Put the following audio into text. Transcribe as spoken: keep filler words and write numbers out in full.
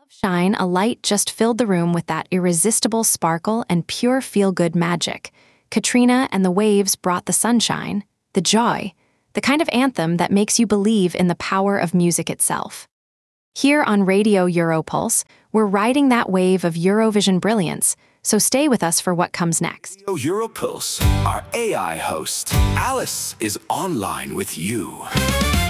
Shine, a light just filled the room with that irresistible sparkle and pure feel-good magic. Katrina and the Waves brought the sunshine, the joy, the kind of anthem that makes you believe in the power of music itself. Here on Radio Europulse, we're riding that wave of Eurovision brilliance, so stay with us for what comes next. Radio Europulse, our A I host, Alice, is online with you.